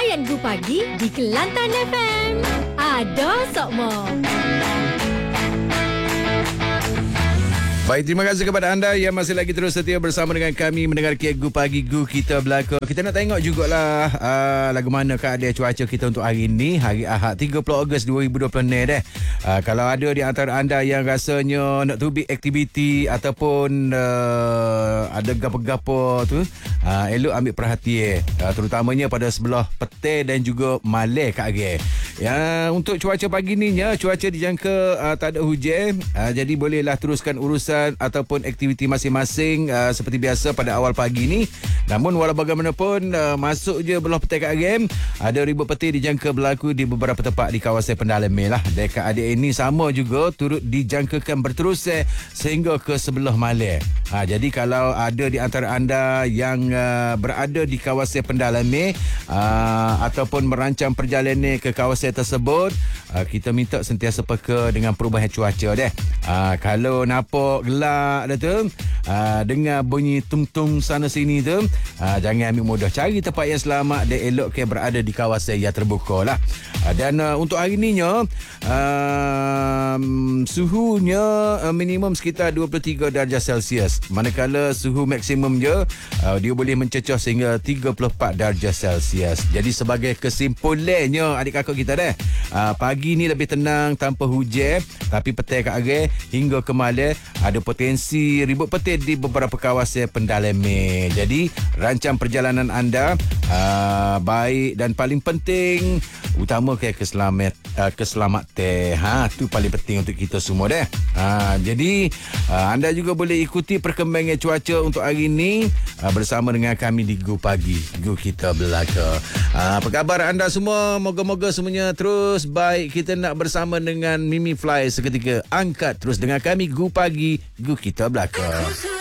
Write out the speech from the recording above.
layan Gu Pagi di Kelantan FM. Ada Sokmo. Baik, terima kasih kepada anda yang masih lagi terus setia bersama dengan kami mendengar Gu Pagi Gu Kita Belaka. Kita nak tengok jugalah lagu mana keadaan cuaca kita untuk hari ini, hari Ahad 30 Ogos 2020 ni deh. Kalau ada di antara anda yang rasanya nak tubik aktiviti ataupun ada gapo-gapo tu, elok ambil perhatian, terutamanya pada sebelah petang dan juga malam kat hari. Ya, untuk cuaca pagi ni cuaca dijangka tak ada hujan, jadi bolehlah teruskan urusan ataupun aktiviti masing-masing seperti biasa pada awal pagi ni. Namun walau bagaimanapun, masuk je belah petang kat game, ada ribut petir dijangka berlaku di beberapa tempat di kawasan pendalaman lah. Dekat adik ini sama juga turut dijangkakan berterus sehingga ke sebelah malam. Jadi kalau ada di antara anda yang berada di kawasan pendalaman ataupun merancang perjalanan ke kawasan tersebut, kita minta sentiasa peka dengan perubahan cuaca deh. Kalau nampak gelap dah tu, dengar bunyi tung-tung sana sini tu, jangan ambil mudah, cari tempat yang selamat dan elokkan berada di kawasan yang terbuka lah. Dan untuk hari ni suhunya minimum sekitar 23 darjah Celsius, manakala suhu maksimum dia boleh mencecah sehingga 34 darjah Celsius. Jadi sebagai kesimpulannya adik kakak kita dah, pagi ni lebih tenang tanpa hujan, tapi petang kat hari hingga ke malam ada potensi ribut petir di beberapa kawasan pendalaman. Jadi rancang perjalanan anda baik, dan paling penting utamakan keselamatan. Tu paling penting untuk kita semua dah. Jadi anda juga boleh ikuti perkembangan cuaca untuk hari ini bersama dengan kami di Gu Pagi Gu Kita Belaka. Apa khabar anda semua? Moga-moga semuanya terus baik. Kita nak bersama dengan Mimi Fly seketika. Angkat terus dengan kami Gu Pagi Gu Kita Belaka.